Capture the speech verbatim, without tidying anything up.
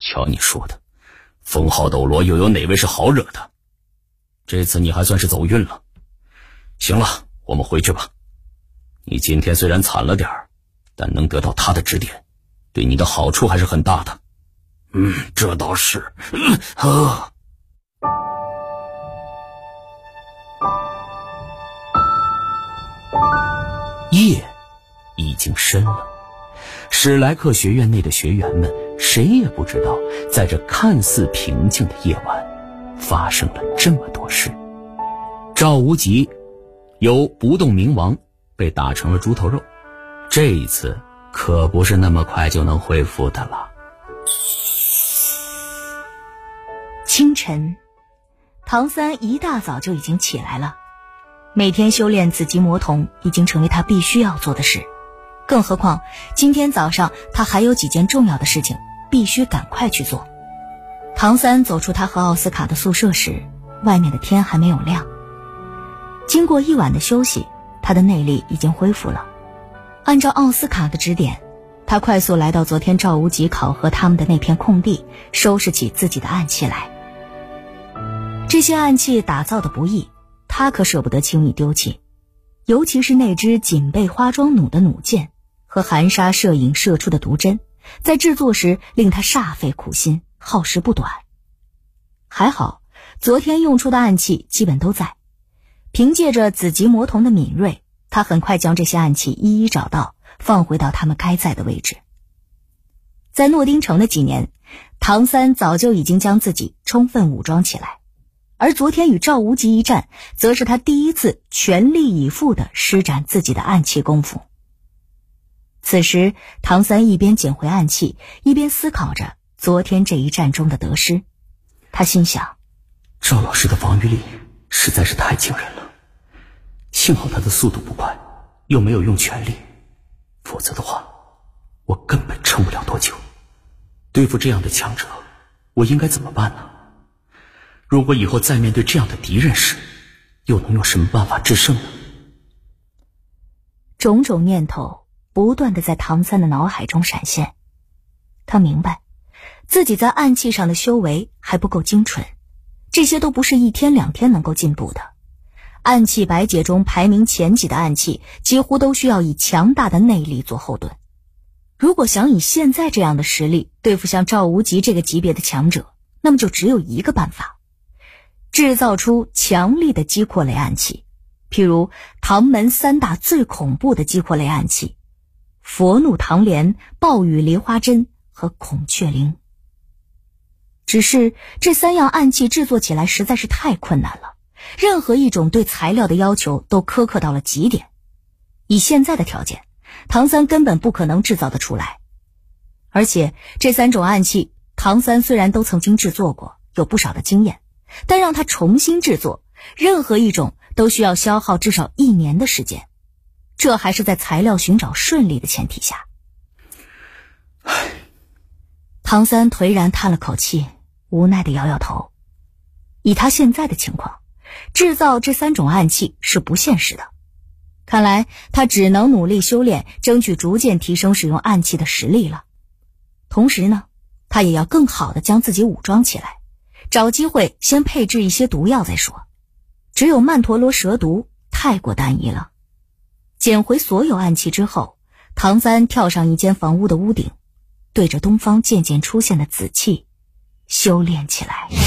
瞧你说的，封号斗罗又有哪位是好惹的？这次你还算是走运了。行了，我们回去吧。你今天虽然惨了点儿，但能得到他的指点，对你的好处还是很大的。 嗯，这倒是。嗯啊。 夜已经深了，史莱克学院内的学员们谁也不知道，在这看似平静的夜晚发生了这么多事。赵无极由不动明王被打成了猪头肉，这一次可不是那么快就能恢复的了。 清晨，唐三一大早就已经起来了。每天修炼紫极魔瞳已经成为他必须要做的事，更何况今天早上他还有几件重要的事情必须赶快去做。唐三走出他和奥斯卡的宿舍时，外面的天还没有亮。经过一晚的休息，他的内力已经恢复了。按照奥斯卡的指点，他快速来到昨天赵无极考核他们的那片空地，收拾起自己的暗器来。这些暗器打造的不易，他可舍不得轻易丢弃，尤其是那只锦背花桩弩的弩箭和含沙射影射出的毒针，在制作时令他煞费苦心，耗时不短。还好昨天用出的暗器基本都在，凭借着紫极魔瞳的敏锐，他很快将这些暗器一一找到，放回到他们该在的位置。在诺丁城的几年，唐三早就已经将自己充分武装起来，而昨天与赵无极一战，则是他第一次全力以赴地施展自己的暗器功夫。此时唐三一边捡回暗器，一边思考着昨天这一战中的得失。他心想， 赵老师的防御力实在是太惊人了，幸好他的速度不快，又没有用全力，否则的话我根本撑不了多久。对付这样的强者，我应该怎么办呢？如果以后再面对这样的敌人时，又能用什么办法制胜呢？ 种种念头不断地在唐三的脑海中闪现。他明白自己在暗器上的修为还不够精纯，这些都不是一天两天能够进步的。暗器百解中排名前几的暗器几乎都需要以强大的内力做后盾。如果想以现在这样的实力对付像赵无极这个级别的强者，那么就只有一个办法，制造出强力的击扩类暗器，譬如唐门三大最恐怖的击扩类暗器佛怒唐莲、暴雨梨花针和孔雀翎。只是这三样暗器制作起来实在是太困难了，任何一种对材料的要求都苛刻到了极点。以现在的条件，唐三根本不可能制造得出来。而且这三种暗器唐三虽然都曾经制作过，有不少的经验，但让他重新制作任何一种都需要消耗至少一年的时间，这还是在材料寻找顺利的前提下。唐三颓然叹了口气，无奈地摇摇头。以他现在的情况，制造这三种暗器是不现实的。看来他只能努力修炼，争取逐渐提升使用暗器的实力了。同时呢，他也要更好地将自己武装起来，找机会先配置一些毒药再说。只有曼陀罗蛇毒太过单一了。捡回所有暗器之后，唐三跳上一间房屋的屋顶，对着东方渐渐出现的紫气修炼起来。